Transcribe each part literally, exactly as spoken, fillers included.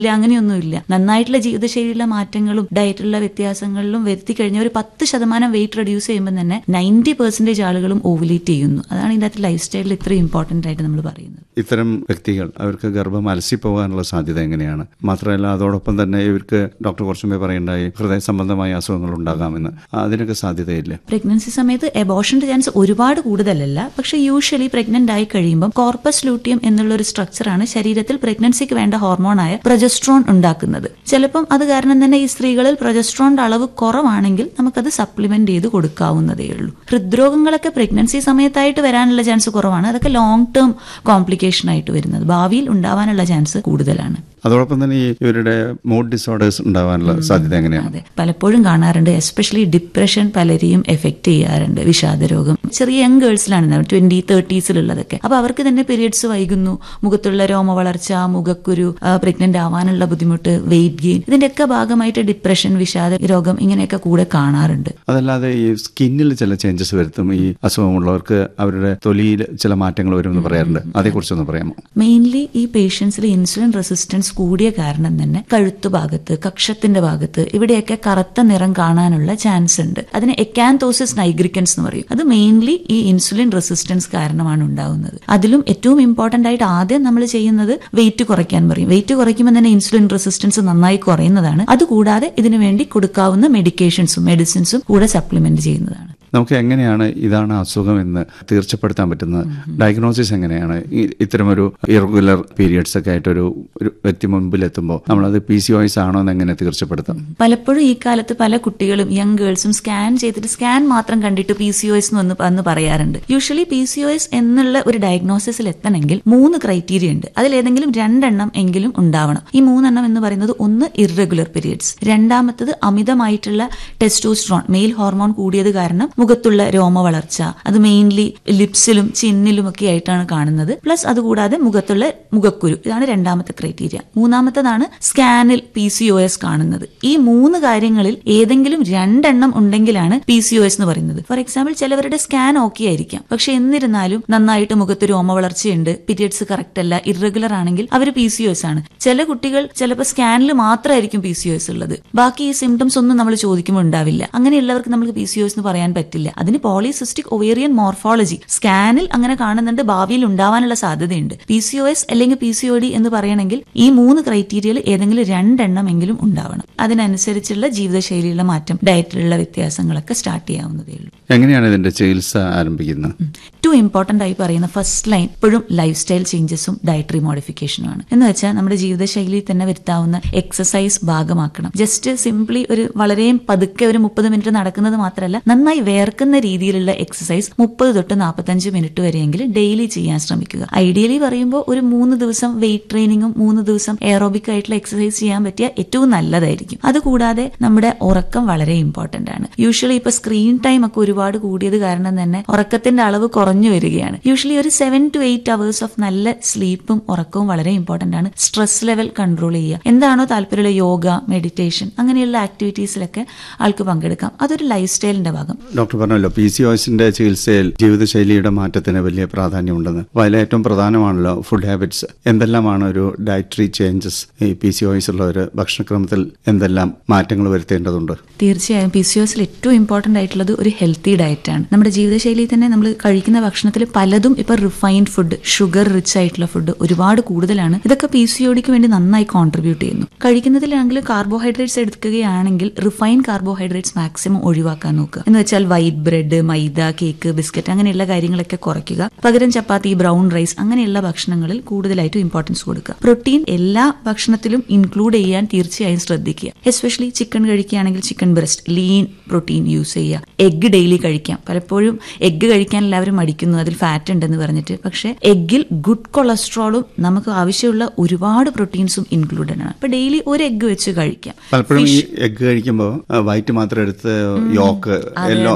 അങ്ങനെയൊന്നുമില്ല. നന്നായിട്ടുള്ള ജീവിതശൈലിയിലുള്ള മാറ്റങ്ങളും ഡയറ്റിലുള്ള വ്യത്യാസങ്ങളിലും വരുത്തി കഴിഞ്ഞാൽ ഒരു പത്ത് ശതമാനം വെയിറ്റ് റെഡ്യൂസ് ചെയ്യുമ്പോൾ തന്നെ നയൻറ്റി പെർസെന്റേജ് ആളുകളും ഓവുലേറ്റ് ചെയ്യുന്നു. അതാണ് ഇതിന്റെ അകത്ത് ലൈഫ് സ്റ്റൈലിൽ ഇത്രയും ഇമ്പോർട്ടന്റ് ആയിട്ട് നമ്മൾ പറയുന്നത്. ഇത്തരം വ്യക്തികൾ അവർക്ക് ഗർഭം അലസിപ്പോകാനുള്ള സാധ്യത എങ്ങനെയാണ്? മാത്രമല്ല അതോടൊപ്പം തന്നെ ഇവർക്ക് ഡോക്ടർ കുറച്ചുമ്പേ പറയുണ്ടായി ഹൃദയ സംബന്ധമായ അസുഖങ്ങൾ ഉണ്ടാകാമെന്ന്. അതിനൊക്കെ സാധ്യതയില്ല. പ്രഗ്നൻസി സമയത്ത് എബോർഷന്റെ ചാൻസ് ഒരുപാട് കൂടുതലല്ല. പക്ഷെ യൂഷ്വലി പ്രഗ്നന്റ് ആയി കഴിയുമ്പോൾ കോർപ്പസ് ലൂട്ടിയം എന്നുള്ള ഒരു സ്ട്രക്ചറാണ് ശരീരത്തിൽ പ്രഗ്നൻസിക്ക് വേണ്ട ഹോർമോണായ പ്രൊജസ്ട്രോൺ ഉണ്ടാക്കുന്നത്. ചിലപ്പം അത് കാരണം തന്നെ ഈ സ്ത്രീകളിൽ പ്രൊജസ്ട്രോണിന്റെ അളവ് കുറവാണെങ്കിൽ നമുക്കത് സപ്ലിമെന്റ് ചെയ്ത് കൊടുക്കാവുന്നതേ ഉള്ളൂ. ഹൃദ്രോഗങ്ങളൊക്കെ പ്രഗ്നൻസി സമയത്തായിട്ട് വരാനുള്ള ചാൻസ് കുറവാണ്. അതൊക്കെ ലോങ് ടേം കോംപ്ലിക്കേഷൻ ആയിട്ട് വരുന്നത്. ഭാവിയിൽ ഉണ്ടാവാനുള്ള ചാൻസ് കൂടുതലാണ്. അതോടൊപ്പം തന്നെ ഈ ഇവരുടെ മൂഡ് ഡിസോർഡേഴ്സ് ഉണ്ടാവാനുള്ള സാധ്യത എങ്ങനെയാണ്? അതെ, പലപ്പോഴും കാണാറുണ്ട്. എസ്പെഷ്യലി ഡിപ്രഷൻ പലരെയും എഫക്ട് ചെയ്യാറുണ്ട്. വിഷാദരോഗം ചെറിയ യങ് ഗേൾസിലാണ്, ട്വന്റി തേർട്ടീസിലുള്ളതൊക്കെ. അപ്പൊ അവർക്ക് തന്നെ പീരിയഡ്സ് വൈകുന്നു, മുഖത്തുള്ള രോമ വളർച്ച, മുഖക്കുരു, പ്രഗ്നന്റ് ആവാനുള്ള ബുദ്ധിമുട്ട്, വെയിറ്റ് ഗെയിൻ, ഇതിന്റെയൊക്കെ ഭാഗമായിട്ട് ഡിപ്രഷൻ, വിഷാദ രോഗം ഇങ്ങനെയൊക്കെ കൂടെ കാണാറുണ്ട്. അതല്ലാതെ ഈ സ്കിന്നിൽ ചില ചേഞ്ചസ് വരുത്തും ഈ അസുഖമുള്ളവർക്ക്, അവരുടെ തൊലിയിൽ ചില മാറ്റങ്ങൾ വരുമെന്ന് പറയാറുണ്ട്. അതേക്കുറിച്ചൊന്ന് പറയാമോ? മെയിൻലി ഈ പേഷ്യൻസിൽ ഇൻസുലിൻ റെസിസ്റ്റൻസ് കൂടിയ കാരണം തന്നെ കഴുത്തു ഭാഗത്ത്, കക്ഷത്തിന്റെ ഭാഗത്ത് ഇവിടെയൊക്കെ കറുത്ത നിറം കാണാനുള്ള ചാൻസ് ഉണ്ട്. അതിന് എക്കാന്തോസിസ് നൈഗ്രിക്കൻസ് എന്ന് പറയും. അത് മെയിൻലി ഈ ഇൻസുലിൻ റെസിസ്റ്റൻസ് കാരണമാണ് ഉണ്ടാവുന്നത്. അതിലും ഏറ്റവും ഇമ്പോർട്ടന്റ് ആയിട്ട് ആദ്യം നമ്മൾ ചെയ്യുന്നത് വെയിറ്റ് കുറയ്ക്കാൻ പറയും. വെയിറ്റ് കുറയ്ക്കുമ്പോൾ തന്നെ ഇൻസുലിൻ റെസിസ്റ്റൻസ് നന്നായി കുറയുന്നതാണ്. അതുകൂടാതെ ഇതിനു വേണ്ടി കൊടുക്കാവുന്ന മെഡിക്കേഷൻസും മെഡിസിൻസും കൂടെ സപ്ലിമെന്റ് ചെയ്യുന്നതാണ്. നമുക്ക് എങ്ങനെയാണ് ഇതാണ് അസുഖം എന്ന് തീർച്ചപ്പെടുത്താൻ പറ്റുന്നത്? ഡയഗ്നോസിസ് എങ്ങനെയാണ്? ഇത്തരമൊരു ഇറഗുലർ പീരിയഡ്സ് ഒക്കെ ആയിട്ടൊരു വ്യക്തി മുൻപിലെത്തുമ്പോൾ നമ്മളത് പി സി ഒ എസ് ആണോ എന്ന് എങ്ങനെ തീർച്ചപ്പെടുത്താം? പലപ്പോഴും ഈ കാലത്ത് പല കുട്ടികളും യങ് ഗേൾസും സ്കാൻ ചെയ്തിട്ട് സ്കാൻ മാത്രം കണ്ടിട്ട് പി സി ഒ എസ് എന്ന് പറയാറുണ്ട്. Usually P C O S എന്നുള്ള ഒരു ഡയഗ്നോസിസിൽ എത്തണമെങ്കിൽ മൂന്ന് ക്രൈറ്റീരിയ ഉണ്ട്. അതിലേതെങ്കിലും രണ്ടെണ്ണം എങ്കിലും ഉണ്ടാവണം. ഈ മൂന്നെണ്ണം എന്ന് പറയുന്നത് ഒന്ന് ഇറഗുലർ പീരിയഡ്സ്, രണ്ടാമത്തത് അമിതമായിട്ടുള്ള ടെസ്റ്റോസ്ട്രോൺ മെയിൽ ഹോർമോൺ കൂടിയത് കാരണം മുഖത്തുള്ള രോമ വളർച്ച, അത് മെയിൻലി ലിപ്സിലും ചിന്നിലും ഒക്കെ ആയിട്ടാണ് കാണുന്നത്. പ്ലസ് അതുകൂടാതെ മുഖത്തുള്ള മുഖക്കുരു, ഇതാണ് രണ്ടാമത്തെ criteria. മൂന്നാമത്തതാണ് സ്കാനിൽ P C O S കാണുന്നത്. ഈ മൂന്ന് കാര്യങ്ങളിൽ ഏതെങ്കിലും രണ്ടെണ്ണം ഉണ്ടെങ്കിലാണ് പി സി ഒ എസ് എന്ന് പറയുന്നത്. ഫോർ എക്സാമ്പിൾ ചിലവരുടെ സ്കാൻ ഓക്കെ ആയിരിക്കാം, പക്ഷെ എന്നിരുന്നാലും നന്നായിട്ട് മുഖത്ത് രോമ വളർച്ചയുണ്ട്, പീരിയഡ്സ് കറക്റ്റ് അല്ല, ഇറഗുലർ ആണെങ്കിൽ അവർ പി സി ഒ എസ് ആണ്. ചില കുട്ടികൾ ചിലപ്പോൾ സ്കാനിൽ മാത്രമായിരിക്കും പി സി ഒ എസ് ഉള്ളത്, ബാക്കി ഈ സിംറ്റംസ് ഒന്നും നമ്മൾ ചോദിക്കുമ്പോൾ ഉണ്ടാവില്ല. അങ്ങനെയുള്ളവർക്ക് നമുക്ക് പി സി ഒ എസ് എന്ന് പറയാൻ പറ്റില്ല. അതിന് പോളിസിസ്റ്റിക് ഒവേറിയൻ മോർഫോളജി സ്കാനിൽ അങ്ങനെ കാണുന്നുണ്ട്, ഭാവിയിൽ ഉണ്ടാവാനുള്ള സാധ്യതയുണ്ട്. പി സി ഒ എസ് അല്ലെങ്കിൽ പി സി ഒ ഡി എന്ന് പറയണമെങ്കിൽ ഈ മൂന്ന് ക്രൈറ്റീരിയയിൽ ഏതെങ്കിലും രണ്ടെണ്ണം എങ്കിലും ഉണ്ടാവണം. അതിനനുസരിച്ചുള്ള ജീവിതശൈലിയിലുള്ള മാറ്റം, ഡയറ്റിലുള്ള വ്യത്യാസങ്ങളൊക്കെ സ്റ്റാർട്ട് ചെയ്യാവുന്നതേ ഉള്ളൂ. എങ്ങനെയാണ് ഇതിന്റെ ചികിത്സ ആരംഭിക്കുന്നത്? ഏറ്റവും ഇമ്പോർട്ടന്റ് ആയി പറയുന്ന ഫസ്റ്റ് ലൈൻ എപ്പോഴും ലൈഫ് സ്റ്റൈൽ ചേഞ്ചസും ഡയറ്ററി മോഡിഫിക്കേഷനുമാണ്. എന്ന് വെച്ചാൽ നമ്മുടെ ജീവിതശൈലിയിൽ തന്നെ വരുത്താവുന്ന എക്സസൈസ് ഭാഗമാക്കണം. ജസ്റ്റ് സിംപ്ലി ഒരു വളരെ പതുക്കെ ഒരു മുപ്പത് മിനിറ്റ് നടക്കുന്നത് മാത്രമല്ല, നന്നായി വേർക്കുന്ന രീതിയിലുള്ള എക്സസൈസ് മുപ്പത് തൊട്ട് നാൽപ്പത്തഞ്ച് മിനിറ്റ് വരെയെങ്കിലും ഡെയിലി ചെയ്യാൻ ശ്രമിക്കുക. ഐഡിയലി പറയുമ്പോൾ ഒരു മൂന്ന് ദിവസം വെയിറ്റ് ട്രെയിനിങ്ങും മൂന്ന് ദിവസം എയറോബിക് ആയിട്ടുള്ള എക്സസൈസ് ചെയ്യാൻ പറ്റിയ ഏറ്റവും നല്ലതായിരിക്കും. അതുകൂടാതെ നമ്മുടെ ഉറക്കം വളരെ ഇമ്പോർട്ടന്റ് ആണ്. യൂഷ്വലി ഇപ്പൊ സ്ക്രീൻ ടൈം ഒക്കെ ഒരുപാട് കൂടിയത് കാരണം തന്നെ ഉറക്കത്തിന്റെ അളവ് കുറഞ്ഞു വരികയാണ്. യൂഷ്വലി ഒരു seven to eight hours of നല്ല സ്ലീപ്പും ഉറക്കവും വളരെ ഇമ്പോർട്ടന്റ് ആണ്. സ്ട്രെസ് ലെവൽ കൺട്രോൾ ചെയ്യുക. എന്താണോ താല്പര്യമുള്ള യോഗ, മെഡിറ്റേഷൻ അങ്ങനെയുള്ള ആക്ടിവിറ്റീസിലൊക്കെ ആൾക്ക് പങ്കെടുക്കാം. അതൊരു ലൈഫ് സ്റ്റൈലിന്റെ ഭാഗം. ഡോക്ടർ പറഞ്ഞല്ലോ പി സി ഒ എസിന്റെ ചികിത്സയിൽ ജീവിതശൈലിയുടെ മാറ്റത്തിന് വലിയ പ്രാധാന്യമുണ്ടെന്ന്. അപ്പോൾ അതിൽ ഏറ്റവും പ്രധാനമാണല്ലോ ഫുഡ് ഹാബിറ്റ്സ്. എന്തെല്ലാമാണ് ഒരു ഡയറ്ററി ചേഞ്ചസ് ഈ പി സി ഒ എസ് ഉള്ള ഒരു ഭക്ഷണക്രമത്തിൽ എന്തെല്ലാം മാറ്റങ്ങൾ വരുത്തേണ്ടതുണ്ട്? തീർച്ചയായും പി സി ഒ എസിൽ ഏറ്റവും ഇമ്പോർട്ടന്റ് ആയിട്ടുള്ളത് ഒരു ഹെൽത്തി ഡയറ്റ് ആണ്. നമ്മുടെ ജീവിതശൈലിയിൽ തന്നെ നമ്മൾ കഴിക്കുന്ന ഭക്ഷണത്തിൽ പലതും ഇപ്പൊ റിഫൈൻഡ് ഫുഡ്, ഷുഗർ റിച്ച് ആയിട്ടുള്ള ഫുഡ് ഒരുപാട് കൂടുതലാണ്. ഇതൊക്കെ പി സി ഒ ഡിക്ക് വേണ്ടി നന്നായി കോൺട്രിബ്യൂട്ട് ചെയ്യുന്നു. കഴിക്കുന്നതിലാണെങ്കിൽ കാർബോഹൈഡ്രേറ്റ്സ് എടുക്കുകയാണെങ്കിൽ റിഫൈൻഡ് കാർബോഹൈഡ്രേറ്റ്സ് മാക്സിമം ഒഴിവാക്കാൻ നോക്കുക. എന്ന് വെച്ചാൽ വൈറ്റ് ബ്രെഡ്, മൈദ, കേക്ക്, ബിസ്ക്കറ്റ് അങ്ങനെയുള്ള കാര്യങ്ങളൊക്കെ കുറയ്ക്കുക. പകരം ചപ്പാത്തി, ബ്രൗൺ റൈസ് അങ്ങനെയുള്ള ഭക്ഷണങ്ങളിൽ കൂടുതലായിട്ടും ഇമ്പോർട്ടൻസ് കൊടുക്കുക. പ്രോട്ടീൻ എല്ലാ ഭക്ഷണത്തിലും ഇൻക്ലൂഡ് ചെയ്യാൻ തീർച്ചയായും ശ്രദ്ധിക്കുക. എസ്പെഷ്യലി ചിക്കൻ കഴിക്കുകയാണെങ്കിൽ chicken breast, lean protein use ചെയ്യുക. എഗ്ഗ് ഡെയിലി കഴിക്കാം. പലപ്പോഴും എഗ്ഗ് കഴിക്കാൻ എല്ലാവരും മടിക്കുന്നു, അതിൽ ഫാറ്റ് ഉണ്ടെന്ന് പറഞ്ഞിട്ട്. പക്ഷെ എഗ്ഗിൽ ഗുഡ് കൊളസ്ട്രോളും നമുക്ക് ആവശ്യമുള്ള ഒരുപാട് പ്രോട്ടീൻസും ഇൻക്ലൂഡഡ് ആണ്. അപ്പൊ ഡെയിലി ഒരു എഗ്ഗ് വെച്ച് കഴിക്കാം. പലപ്പോഴും ഈ എഗ്ഗ് കഴിക്കുമ്പോൾ വൈറ്റ് മാത്രം എടുത്ത് യോക്ക്, യെല്ലോ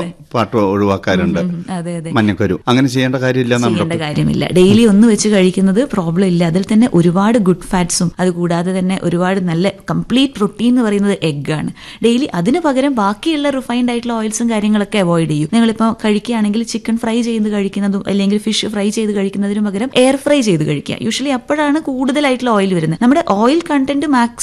പാട്ട് ഒഴിവാക്കാറുണ്ട്. അതെ അതെ മഞ്ഞക്കരു അങ്ങനെ ചെയ്യേണ്ട കാര്യമില്ല. ചെയ്യേണ്ട കാര്യമില്ല. ഡെയിലി ഒന്ന് വെച്ച് കഴിക്കുന്നത് പ്രോബ്ലം ഇല്ല. അതിൽ തന്നെ ഒരുപാട് ഗുഡ് ഫാറ്റ്സും അത് കൂടാതെ തന്നെ ഒരുപാട് നല്ല കംപ്ലീറ്റ് പ്രോട്ടീൻ എന്ന് പറയുന്നത് എഗ് ആണ്. ഡെയിലി അതിന് പകരം ബാക്കിയുള്ള റിഫൈൻഡ് ആയിട്ടുള്ള ഓയിൽസും കാര്യങ്ങളൊക്കെ അവോയ്ഡ് ചെയ്യും. നിങ്ങളിപ്പോൾ കഴിക്കുകയാണെങ്കിൽ ചിക്കൻ ഫ്രൈ ചെയ്ത് കഴിക്കുന്നതും അല്ലെങ്കിൽ ഫിഷ് ഫ്രൈ ചെയ്ത് കഴിക്കുന്നതിന് പകരം എയർ ഫ്രൈ ചെയ്ത് കഴിക്കുക. യൂഷ്വലി അപ്പോഴാണ് കൂടുതലായിട്ടുള്ള ഓയിൽ വരുന്നത്. നമ്മുടെ ഓയിൽ കണ്ടന്റ് മാക്സിമം